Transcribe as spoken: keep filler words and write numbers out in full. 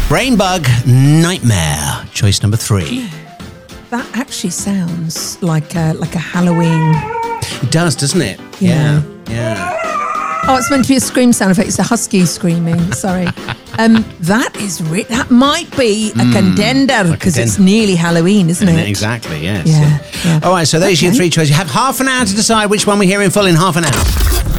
Brainbug Nightmare, choice number three. That actually sounds like a, like a Halloween. It does, doesn't it? Yeah. Yeah. yeah. Oh, it's meant to be a scream sound effect. It's a husky screaming. Sorry. Um, that is re- that might be a mm, contender because it's nearly Halloween, isn't it? Exactly. Yes. Yeah. yeah. All right. So there's okay. your three choices. You have half an hour to decide which one we hear in full in half an hour.